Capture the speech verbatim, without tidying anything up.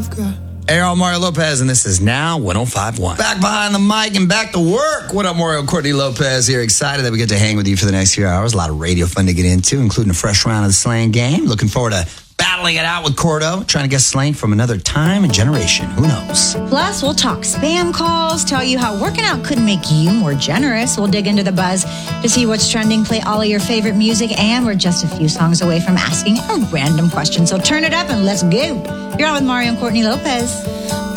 I've got. Hey, I'm Mario Lopez, and this is Now one oh five point one. Back behind the mic and back to work. What up, Mario Courtney Lopez here. Excited that we get to hang with you for the next few hours. A lot of radio fun to get into, including a fresh round of the slang game. Looking forward to battling it out with Cordo, trying to guess slang from another time and generation. Who knows? Plus, we'll talk spam calls, tell you how working out could make you more generous. We'll dig into the buzz to see what's trending, play all of your favorite music, and we're just a few songs away from asking a random question. So turn it up and let's go. You're on with Mario and Courtney Lopez.